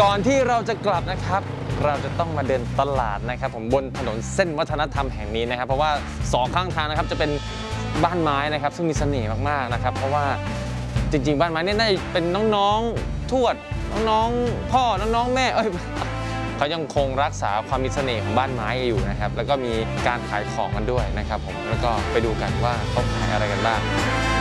ก่อนที่เราจะกลับนะครับเราจะต้องมาเดินตลาดนะครับผมบนถนนเส้นวัฒนธรรมแห่งนี้นะครับเพราะว่า2ข้างทางนะครับจะเป็นบ้านไม้นะครับซึ่งมีเสน่ห์มากๆนะครับเพราะว่าจริงๆบ้านไม้เนี่ยได้เป็นน้องๆทวดน้องๆพ่อน้องๆแม่เขายังคงรักษาความมีเสน่ห์ของบ้านไม้อยู่นะครับแล้วก็มีการขายของกันด้วยนะครับผมแล้วก็ไปดูกันว่าเขาขายอะไรกันบ้าง